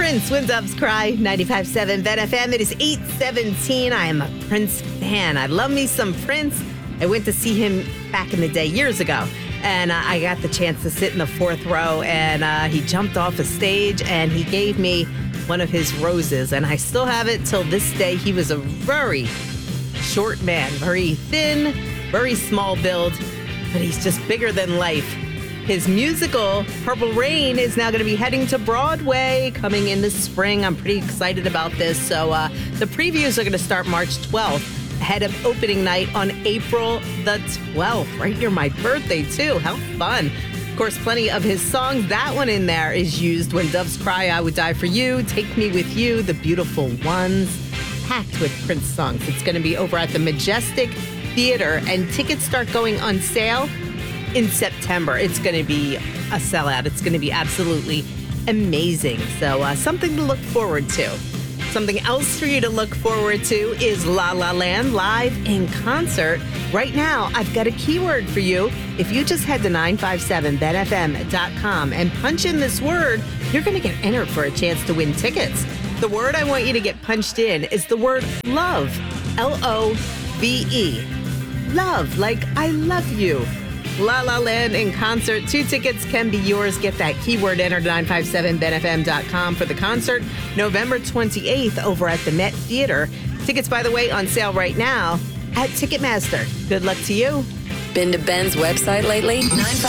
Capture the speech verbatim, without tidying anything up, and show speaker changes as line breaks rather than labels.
Prince, When Doves Cry, ninety-five point seven Ben F M. It is eight seventeen. I am a Prince fan. I love me some Prince. I went to see him back in the day, years ago. And uh, I got the chance to sit in the fourth row. And uh, he jumped off a stage and he gave me one of his roses. And I still have it till this day. He was a very short man, very thin, very small build. But he's just bigger than life. His musical, Purple Rain, is now going to be heading to Broadway coming in the spring. I'm pretty excited about this. So uh, the previews are going to start March twelfth, ahead of opening night on April the twelfth, right near my birthday, too. How fun. Of course, plenty of his songs. That one in there is used. When Doves Cry, I Would Die For You, Take Me With You, The Beautiful Ones, packed with Prince songs. It's going to be over at the Majestic Theater, and tickets start going on sale in September. It's going to be a sellout. It's going to be absolutely amazing. So uh, something to look forward to. Something else for you to look forward to is La La Land live in concert. Right now, I've got a keyword for you. If you just head to nine five seven ben f m dot com and punch in this word, you're going to get entered for a chance to win tickets. The word I want you to get punched in is the word love. L O V E. Love, like I love you. La La Land in concert. Two tickets can be yours. Get that keyword entered nine five seven ben f m dot com for the concert. November twenty-eighth over at the Met Theater. Tickets, by the way, on sale right now at Ticketmaster. Good luck to you.
Been to Ben's website lately?